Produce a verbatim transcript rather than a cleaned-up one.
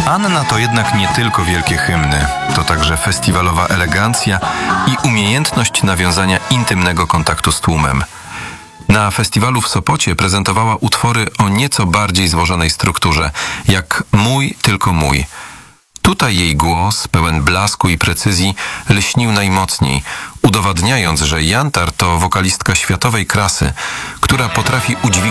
Anna to jednak nie tylko wielkie hymny, to także festiwalowa elegancja i umiejętność nawiązania intymnego kontaktu z tłumem. Na festiwalu w Sopocie prezentowała utwory o nieco bardziej złożonej strukturze, jak Mój, tylko mój. Tutaj jej głos, pełen blasku i precyzji, lśnił najmocniej, udowadniając, że Jantar to wokalistka światowej krasy, która potrafi udźwignąć